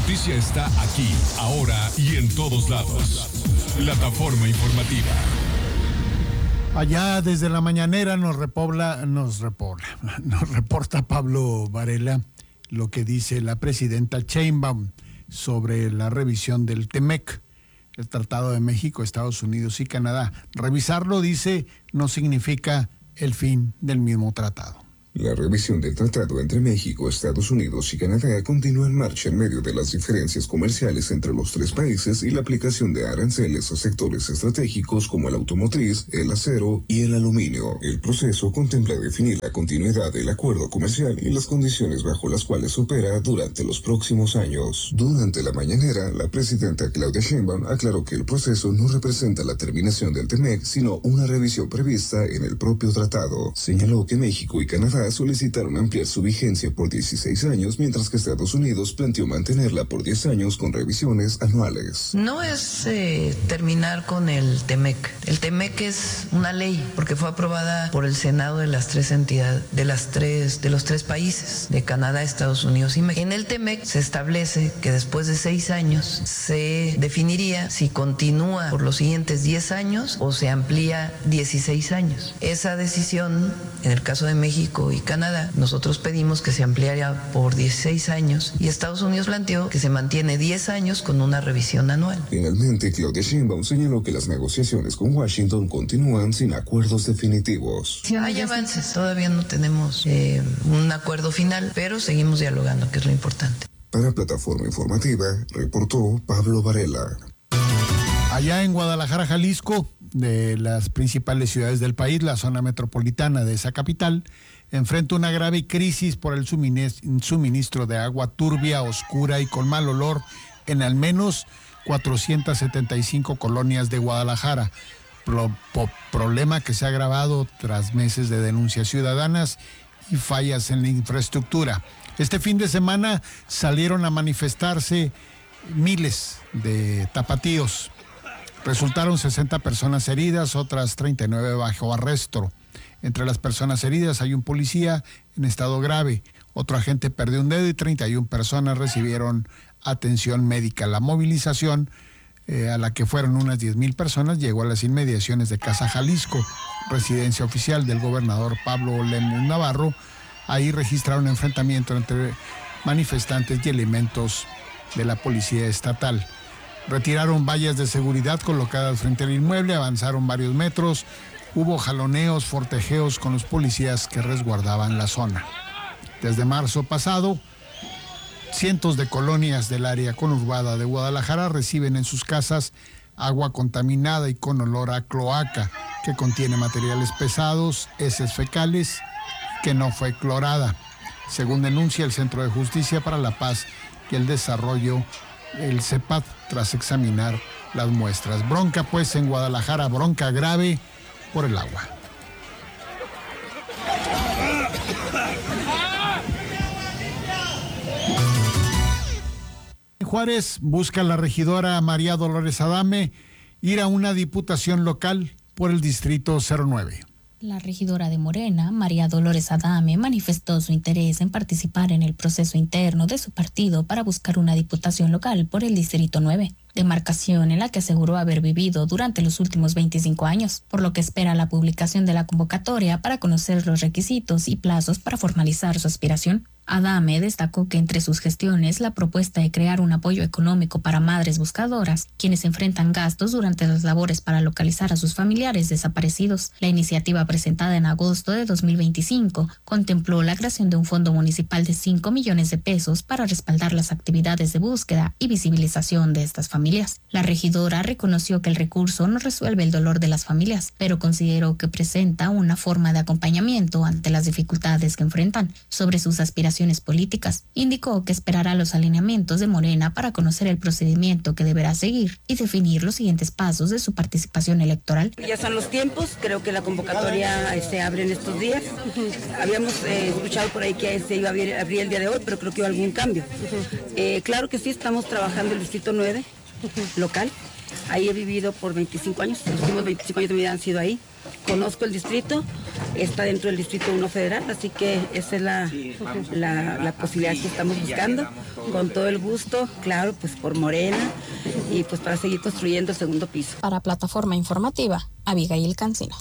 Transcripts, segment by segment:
noticia está aquí, ahora y en todos lados. Plataforma informativa. Allá desde la mañanera nos reporta Pablo Varela lo que dice la presidenta Sheinbaum sobre la revisión del TEMEC, el Tratado de México, Estados Unidos y Canadá. Revisarlo, dice, no significa el fin del mismo tratado. La revisión del tratado entre México, Estados Unidos y Canadá continúa en marcha en medio de las diferencias comerciales entre los tres países y la aplicación de aranceles a sectores estratégicos como el automotriz, el acero y el aluminio. El proceso contempla definir la continuidad del acuerdo comercial y las condiciones bajo las cuales opera durante los próximos años. Durante la mañanera, la presidenta Claudia Sheinbaum aclaró que el proceso no representa la terminación del TEMEC, sino una revisión prevista en el propio tratado. Señaló que México y Canadá solicitaron ampliar su vigencia por 16 años, mientras que Estados Unidos planteó mantenerla por 10 años con revisiones anuales. No es terminar con el TEMEC. El TEMEC es una ley porque fue aprobada por el Senado de las tres entidades, de los tres países, de Canadá, Estados Unidos y México. En el TEMEC se establece que después de 6 años se definiría si continúa por los siguientes 10 años o se amplía 16 años. Esa decisión, en el caso de México y Canadá, nosotros pedimos que se ampliara por 16 años y Estados Unidos planteó que se mantiene 10 años con una revisión anual. Finalmente, Claudia Sheinbaum señaló que las negociaciones con Washington continúan sin acuerdos definitivos. Hay avances, todavía no tenemos un acuerdo final, pero seguimos dialogando, que es lo importante. Para Plataforma Informativa, reportó Pablo Varela. Allá en Guadalajara, Jalisco, de las principales ciudades del país, la zona metropolitana de esa capital enfrenta una grave crisis por el suministro de agua turbia, oscura y con mal olor en al menos 475 colonias de Guadalajara. Problema que se ha agravado tras meses de denuncias ciudadanas y fallas en la infraestructura. Este fin de semana salieron a manifestarse miles de tapatíos. Resultaron 60 personas heridas, otras 39 bajo arresto. Entre las personas heridas hay un policía en estado grave, otro agente perdió un dedo y 31 personas recibieron atención médica. La movilización, a la que fueron unas 10,000 personas, llegó a las inmediaciones de Casa Jalisco, residencia oficial del gobernador Pablo Lemus Navarro. Ahí registraron un enfrentamiento entre manifestantes y elementos de la policía estatal. Retiraron vallas de seguridad colocadas frente al inmueble, avanzaron varios metros, hubo jaloneos, forcejeos con los policías que resguardaban la zona. Desde marzo pasado, cientos de colonias del área conurbada de Guadalajara reciben en sus casas agua contaminada y con olor a cloaca, que contiene materiales pesados, heces fecales, que no fue clorada. Según denuncia el Centro de Justicia para la Paz y el Desarrollo, el CEPAD, tras examinar las muestras. Bronca pues en Guadalajara, bronca grave por el agua. En Juárez busca la regidora María Dolores Adame ir a una diputación local por el distrito 09. La regidora de Morena, María Dolores Adame, manifestó su interés en participar en el proceso interno de su partido para buscar una diputación local por el Distrito 9, demarcación en la que aseguró haber vivido durante los últimos 25 años, por lo que espera la publicación de la convocatoria para conocer los requisitos y plazos para formalizar su aspiración. Adame destacó que entre sus gestiones la propuesta de crear un apoyo económico para madres buscadoras, quienes enfrentan gastos durante las labores para localizar a sus familiares desaparecidos. La iniciativa presentada en agosto de 2025 contempló la creación de un fondo municipal de 5 millones de pesos para respaldar las actividades de búsqueda y visibilización de estas familias. La regidora reconoció que el recurso no resuelve el dolor de las familias, pero consideró que presenta una forma de acompañamiento ante las dificultades que enfrentan. Sobre sus aspiraciones políticas, indicó que esperará los alineamientos de Morena para conocer el procedimiento que deberá seguir y definir los siguientes pasos de su participación electoral. Ya son los tiempos, creo que la convocatoria abre en estos días. Habíamos escuchado por ahí que se iba a abrir el día de hoy, pero creo que hubo algún cambio. Claro que sí, estamos trabajando el Distrito 9 local. Ahí he vivido por 25 años, los últimos 25 años de mi vida han sido ahí. conozco el distrito, está dentro del Distrito 1 Federal, así que esa es la posibilidad que estamos buscando, con todo el gusto, claro, pues por Morena y pues para seguir construyendo el segundo piso. Para Plataforma Informativa, Abigail Cancino.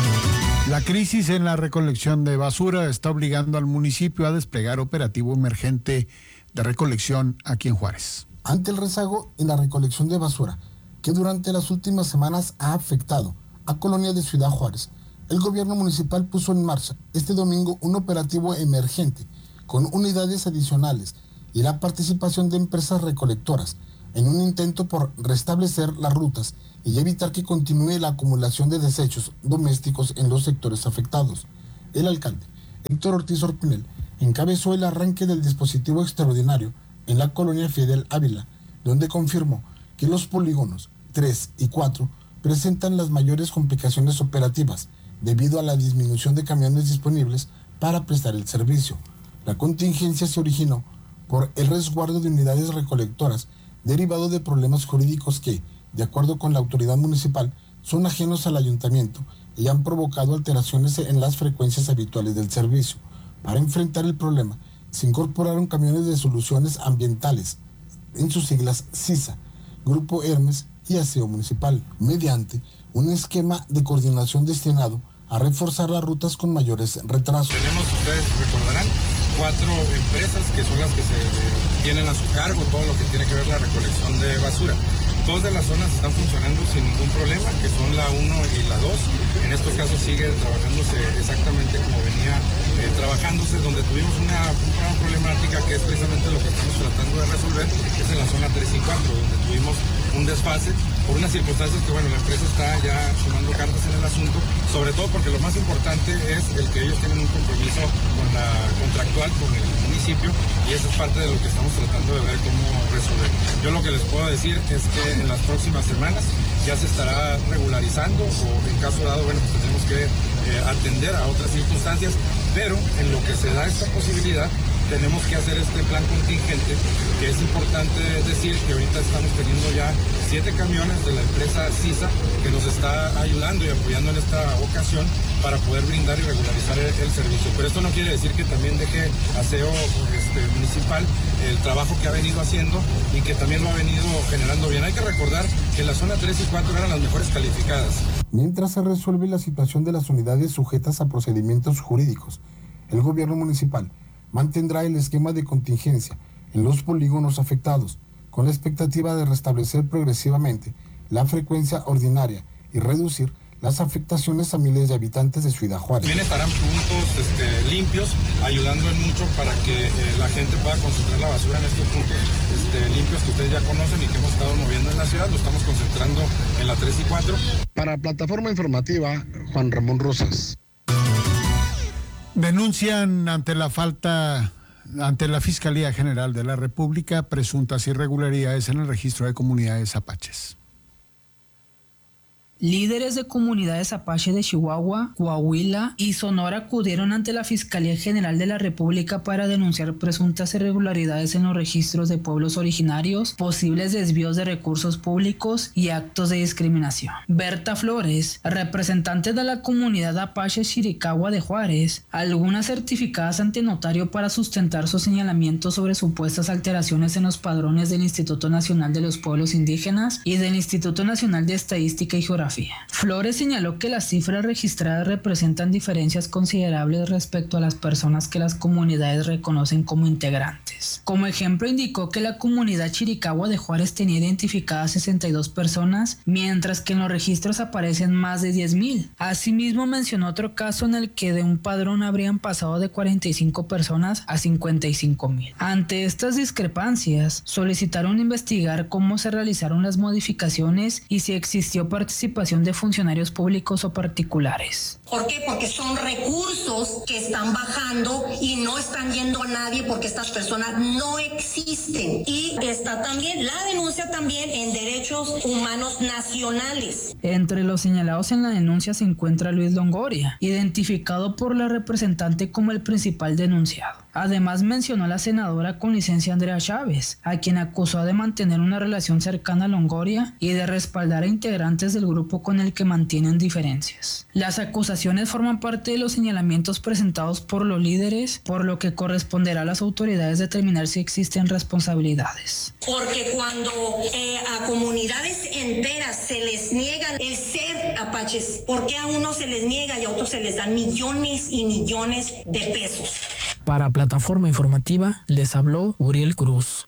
La crisis en la recolección de basura está obligando al municipio a desplegar operativo emergente de recolección aquí en Juárez. Ante el rezago en la recolección de basura, que durante las últimas semanas ha afectado a colonias de Ciudad Juárez, el gobierno municipal puso en marcha este domingo un operativo emergente con unidades adicionales y la participación de empresas recolectoras en un intento por restablecer las rutas y evitar que continúe la acumulación de desechos domésticos en los sectores afectados. El alcalde, Héctor Ortiz Orpinel, encabezó el arranque del dispositivo extraordinario en la colonia Fidel Ávila, donde confirmó que los polígonos 3 y 4 presentan las mayores complicaciones operativas debido a la disminución de camiones disponibles para prestar el servicio. La contingencia se originó por el resguardo de unidades recolectoras derivado de problemas jurídicos que, de acuerdo con la autoridad municipal, son ajenos al ayuntamiento y han provocado alteraciones en las frecuencias habituales del servicio. Para enfrentar el problema, se incorporaron camiones de soluciones ambientales, en sus siglas CISA, Grupo Hermes y Aseo Municipal, mediante un esquema de coordinación destinado a reforzar las rutas con mayores retrasos. Tenemos, ustedes recordarán, 4 empresas que son las que se tienen a su cargo todo lo que tiene que ver la recolección de basura. 2 de las zonas están funcionando sin ningún problema, que son la 1 y la 2. En estos casos sigue trabajándose exactamente como venía trabajándose, donde tuvimos una problemática que es precisamente lo que estamos tratando de resolver, es en la zona 3 y 4, donde tuvimos un desfase por unas circunstancias que, bueno, la empresa está ya tomando cartas en el asunto, sobre todo porque lo más importante es el que ellos tienen un compromiso con la contractual, con el municipio, y eso es parte de lo que estamos tratando de ver cómo resolver. Yo lo que les puedo decir es que en las próximas semanas ya se estará regularizando, o en caso dado, bueno, pues tenemos que atender a otras circunstancias, pero en lo que se da esta posibilidad, tenemos que hacer este plan contingente, que es importante decir que ahorita estamos teniendo ya 7 camiones de la empresa CISA que nos está ayudando y apoyando en esta ocasión para poder brindar y regularizar el servicio. Pero esto no quiere decir que también deje Aseo Municipal el trabajo que ha venido haciendo y que también lo ha venido generando bien. Hay que recordar que la zona 3 y 4 eran las mejores calificadas. Mientras se resuelve la situación de las unidades sujetas a procedimientos jurídicos, el gobierno municipal mantendrá el esquema de contingencia en los polígonos afectados, con la expectativa de restablecer progresivamente la frecuencia ordinaria y reducir las afectaciones a miles de habitantes de Ciudad Juárez. También estarán puntos limpios, ayudando en mucho para que la gente pueda concentrar la basura en estos puntos limpios que ustedes ya conocen y que hemos estado moviendo en la ciudad. Lo estamos concentrando en la 3 y 4. Para Plataforma Informativa, Juan Ramón Rosas. Denuncian ante la Fiscalía General de la República presuntas irregularidades en el registro de comunidades apaches. Líderes de comunidades apache de Chihuahua, Coahuila y Sonora acudieron ante la Fiscalía General de la República para denunciar presuntas irregularidades en los registros de pueblos originarios, posibles desvíos de recursos públicos y actos de discriminación. Berta Flores, representante de la comunidad apache Chiricahua de Juárez, algunas certificadas ante notario para sustentar sus señalamientos sobre supuestas alteraciones en los padrones del Instituto Nacional de los Pueblos Indígenas y del Instituto Nacional de Estadística y Geografía. Flores señaló que las cifras registradas representan diferencias considerables respecto a las personas que las comunidades reconocen como integrantes. Como ejemplo, indicó que la comunidad Chiricahua de Juárez tenía identificadas 62 personas, mientras que en los registros aparecen más de 10,000. Asimismo, mencionó otro caso en el que de un padrón habrían pasado de 45 personas a 55,000. Ante estas discrepancias, solicitaron investigar cómo se realizaron las modificaciones y si existió participación de funcionarios públicos o particulares. ¿Por qué? Porque son recursos que están bajando y no están yendo a nadie porque estas personas no existen. Y está también la denuncia también en derechos humanos nacionales. Entre los señalados en la denuncia se encuentra Luis Longoria, identificado por la representante como el principal denunciado. Además mencionó a la senadora con licencia Andrea Chávez, a quien acusó de mantener una relación cercana a Longoria y de respaldar a integrantes del grupo con el que mantienen diferencias. Las acusaciones forman parte de los señalamientos presentados por los líderes, por lo que corresponderá a las autoridades determinar si existen responsabilidades. Porque cuando a comunidades enteras se les niega el ser apaches, ¿por qué a unos se les niega y a otros se les dan millones y millones de pesos? Para Plataforma Informativa les habló Uriel Cruz.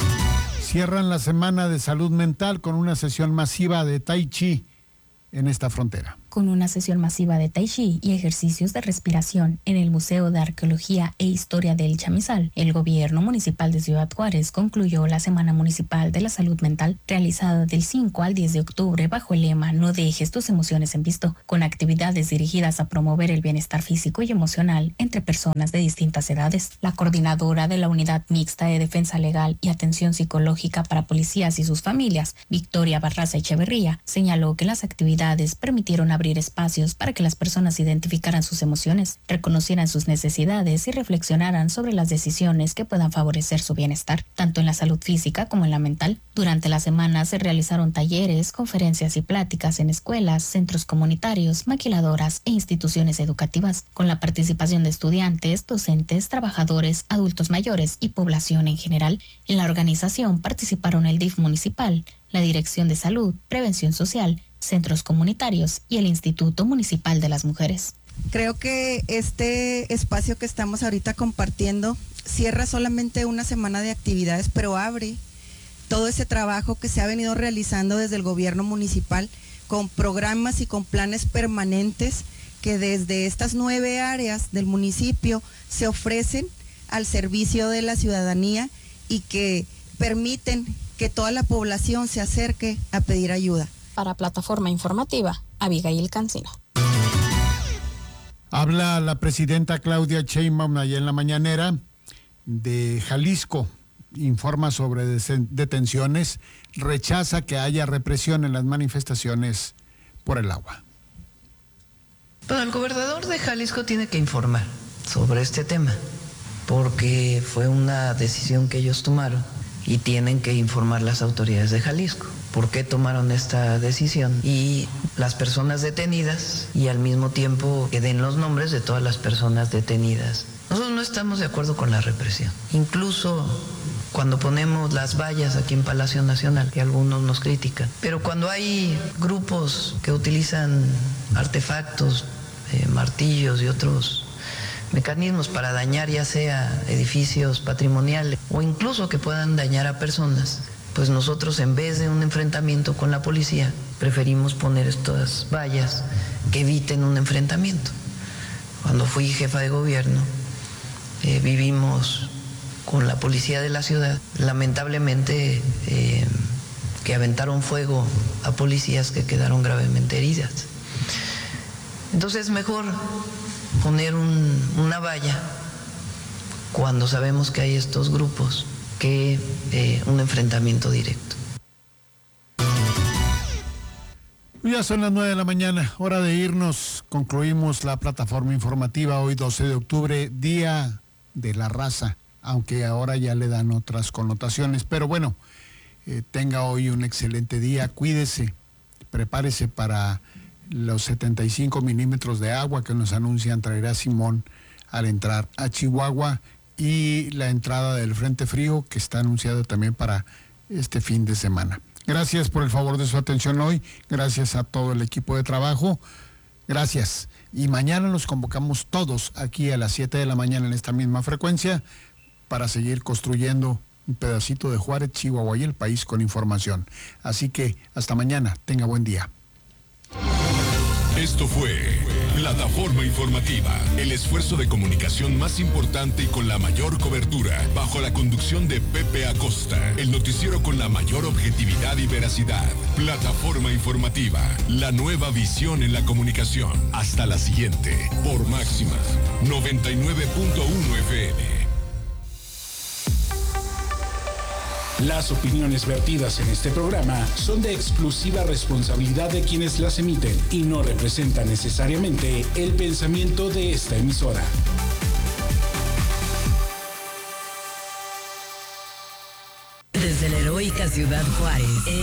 Cierran la semana de salud mental con una sesión masiva de Tai Chi en esta frontera. Con una sesión masiva de Tai Chi y ejercicios de respiración en el Museo de Arqueología e Historia del Chamizal, el gobierno municipal de Ciudad Juárez concluyó la Semana Municipal de la Salud Mental, realizada del 5 al 10 de octubre bajo el lema No dejes tus emociones en visto, con actividades dirigidas a promover el bienestar físico y emocional entre personas de distintas edades. La coordinadora de la Unidad Mixta de Defensa Legal y Atención Psicológica para Policías y sus familias, Victoria Barraza Echeverría, señaló que las actividades permitieron abrir espacios para que las personas identificaran sus emociones, reconocieran sus necesidades y reflexionaran sobre las decisiones que puedan favorecer su bienestar, tanto en la salud física como en la mental. Durante la semana se realizaron talleres, conferencias y pláticas en escuelas, centros comunitarios, maquiladoras e instituciones educativas, con la participación de estudiantes, docentes, trabajadores, adultos mayores y población en general. En la organización participaron el DIF municipal, la Dirección de Salud, Prevención Social, centros comunitarios y el Instituto Municipal de las Mujeres. Creo que este espacio que estamos ahorita compartiendo cierra solamente una semana de actividades, pero abre todo ese trabajo que se ha venido realizando desde el gobierno municipal con programas y con planes permanentes que desde estas 9 áreas del municipio se ofrecen al servicio de la ciudadanía y que permiten que toda la población se acerque a pedir ayuda. Para Plataforma Informativa, Abigail Cancino. Habla la presidenta Claudia Sheinbaum allá en la mañanera de Jalisco. Informa sobre detenciones, rechaza que haya represión en las manifestaciones por el agua. Bueno, el gobernador de Jalisco tiene que informar sobre este tema, porque fue una decisión que ellos tomaron y tienen que informar las autoridades de Jalisco por qué tomaron esta decisión y las personas detenidas, y al mismo tiempo que den los nombres de todas las personas detenidas. Nosotros no estamos de acuerdo con la represión. Incluso cuando ponemos las vallas aquí en Palacio Nacional, que algunos nos critican, pero cuando hay grupos que utilizan artefactos, martillos y otros mecanismos para dañar ya sea edificios patrimoniales o incluso que puedan dañar a personas, pues nosotros en vez de un enfrentamiento con la policía preferimos poner estas vallas que eviten un enfrentamiento. Cuando fui jefa de gobierno vivimos con la policía de la ciudad, lamentablemente que aventaron fuego a policías que quedaron gravemente heridas. Entonces mejor poner una valla cuando sabemos que hay estos grupos que un enfrentamiento directo. Ya son las 9 de la mañana, hora de irnos. Concluimos la plataforma informativa hoy 12 de octubre, Día de la Raza, aunque ahora ya le dan otras connotaciones. Pero bueno, tenga hoy un excelente día, cuídese, prepárese para los 75 milímetros de agua que nos anuncian traerá Simón al entrar a Chihuahua y la entrada del Frente Frío que está anunciado también para este fin de semana. Gracias por el favor de su atención hoy, gracias a todo el equipo de trabajo, gracias. Y mañana nos convocamos todos aquí a las 7 de la mañana en esta misma frecuencia para seguir construyendo un pedacito de Juárez, Chihuahua y el país con información. Así que hasta mañana, tenga buen día. Esto fue Plataforma Informativa, el esfuerzo de comunicación más importante y con la mayor cobertura, bajo la conducción de Pepe Acosta, el noticiero con la mayor objetividad y veracidad. Plataforma Informativa, la nueva visión en la comunicación. Hasta la siguiente, por Máxima 99.1 FM. Las opiniones vertidas en este programa son de exclusiva responsabilidad de quienes las emiten y no representan necesariamente el pensamiento de esta emisora. Desde la heroica Ciudad Juárez.